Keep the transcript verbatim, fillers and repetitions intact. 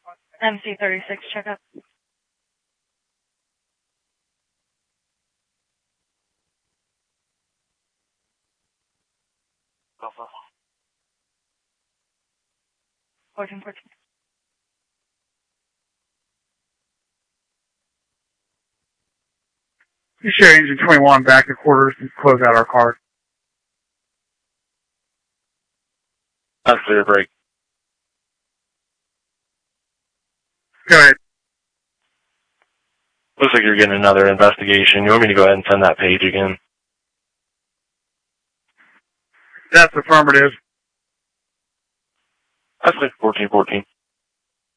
M C thirty-six checkup. fourteen fourteen. You show engine twenty-one back to quarters and close out our card. That's clear break. Go ahead. Looks like you're getting another investigation. You want me to go ahead and send that page again? That's affirmative. That's clear. fourteen fourteen.